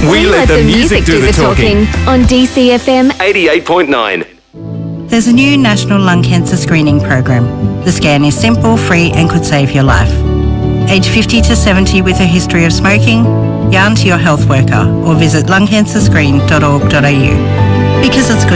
We let the music do the talking. On DCFM 88.9. There's a new national lung cancer screening program. The scan is simple, free and could save your life. Age 50 to 70 with a history of smoking? Yarn to your health worker or visit lungcancerscreen.org.au. Because it's good